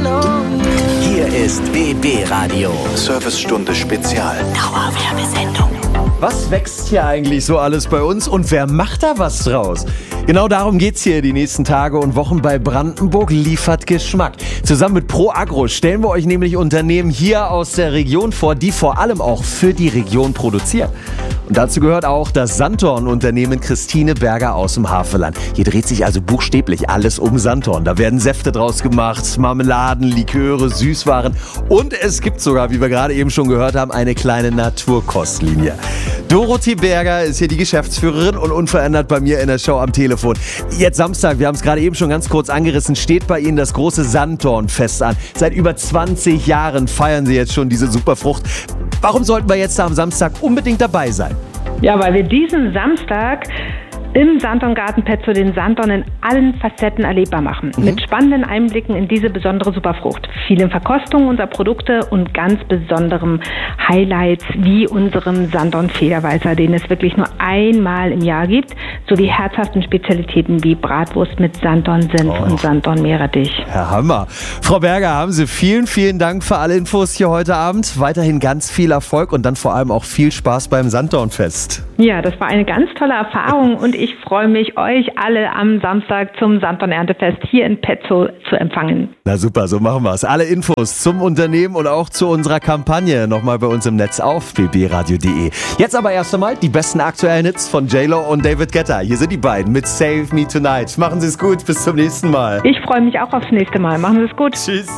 Hier ist BB Radio. Servicestunde Spezial. Dauerwerbesendung. Was wächst hier eigentlich so alles bei uns und wer macht da was draus? Genau darum geht's hier die nächsten Tage und Wochen bei Brandenburg liefert Geschmack. Zusammen mit ProAgro stellen wir euch nämlich Unternehmen hier aus der Region vor, die vor allem auch für die Region produzieren. Und dazu gehört auch das Sanddorn-Unternehmen Christine Berger aus dem Havelland. Hier dreht sich also buchstäblich alles um Sanddorn. Da werden Säfte draus gemacht, Marmeladen, Liköre, Süßwaren und es gibt sogar, wie wir gerade eben schon gehört haben, eine kleine Naturkostlinie. Dorothee Berger ist hier die Geschäftsführerin und unverändert bei mir in der Show am Telefon. Jetzt Samstag, wir haben es gerade eben schon ganz kurz angerissen, steht bei Ihnen das große Sanddornfest an. Seit über 20 Jahren feiern Sie jetzt schon diese Superfrucht. Warum sollten wir jetzt da am Samstag unbedingt dabei sein? Ja, weil wir diesen Samstag im Sanddorngarten Petzow den Sanddorn in allen Facetten erlebbar machen. Mit spannenden Einblicken in diese besondere Superfrucht. Vielen Verkostungen unserer Produkte und ganz besonderem Highlights wie unserem Sanddorn-Federweißer, den es wirklich nur einmal im Jahr gibt, sowie herzhaften Spezialitäten wie Bratwurst mit Sanddorn-Senf und Sanddorn-Meerrettich. Herr Hammer. Frau Berger, haben Sie vielen, vielen Dank für alle Infos hier heute Abend. Weiterhin ganz viel Erfolg und dann vor allem auch viel Spaß beim Sanddornfest. Ja, das war eine ganz tolle Erfahrung und ich freue mich, euch alle am Samstag zum Sanddorn-Erntefest hier in Petzow zu empfangen. Na super, so machen wir es. Alle Infos zum Unternehmen und auch zu unserer Kampagne nochmal bei uns im Netz auf bbradio.de. Jetzt aber erst einmal die besten aktuellen Hits von J.Lo und David Guetta. Hier sind die beiden mit Save Me Tonight. Machen Sie es gut, bis zum nächsten Mal. Ich freue mich auch aufs nächste Mal. Machen Sie es gut. Tschüss.